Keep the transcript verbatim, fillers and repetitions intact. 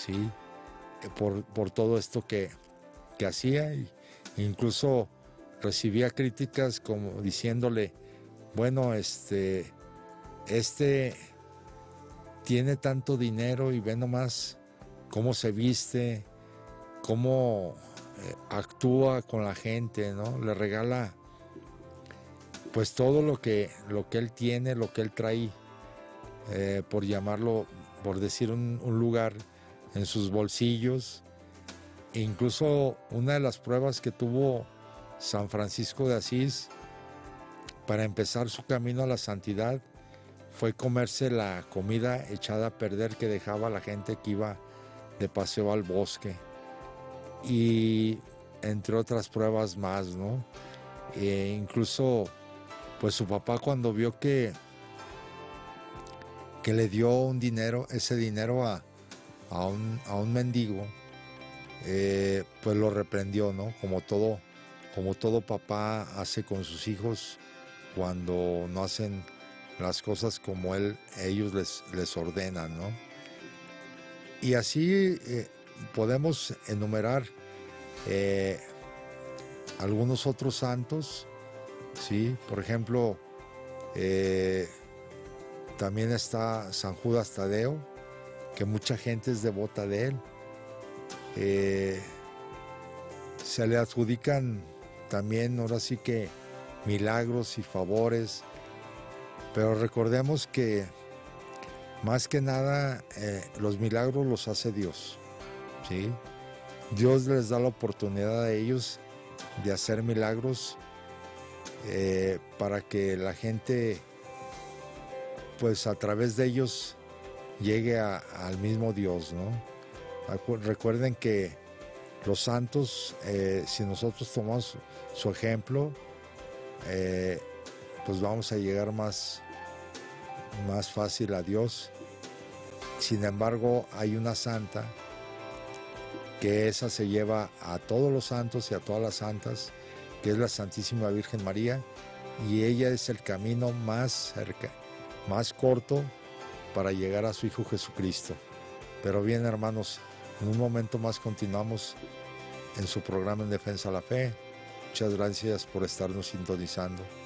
¿sí? Por, por todo esto que, que hacía, y incluso recibía críticas como diciéndole, bueno, este, este tiene tanto dinero y ve nomás cómo se viste, cómo eh, actúa con la gente, ¿no? Le regala pues todo lo que, lo que él tiene, lo que él trae, eh, por llamarlo, por decir un, un lugar en sus bolsillos. E incluso una de las pruebas que tuvo San Francisco de Asís para empezar su camino a la santidad fue comerse la comida echada a perder que dejaba la gente que iba de paseo al bosque, y entre otras pruebas más, ¿no? E incluso pues su papá, cuando vio que que le dio un dinero, ese dinero a, a, un, a un mendigo, eh, pues lo reprendió, ¿no? Como todo, como todo papá hace con sus hijos cuando no hacen las cosas como él, ellos les, les ordenan, ¿no? Y así eh, podemos enumerar eh, algunos otros santos, ¿sí? Por ejemplo, eh, también está San Judas Tadeo, que mucha gente es devota de él. Eh, se le adjudican también, ahora sí que, milagros y favores, pero recordemos que más que nada eh, los milagros los hace Dios, ¿sí? Dios les da la oportunidad a ellos de hacer milagros, eh, para que la gente, pues a través de ellos, llegue a, al mismo Dios, ¿no? Acu- recuerden que los santos, eh, si nosotros tomamos su ejemplo, eh, pues vamos a llegar más, más fácil a Dios. Sin embargo, hay una santa que esa se lleva a todos los santos y a todas las santas, que es la Santísima Virgen María, y ella es el camino más cerca, más corto para llegar a su Hijo Jesucristo. Pero bien, hermanos, en un momento más continuamos en su programa En Defensa de la Fe. Muchas gracias por estarnos sintonizando.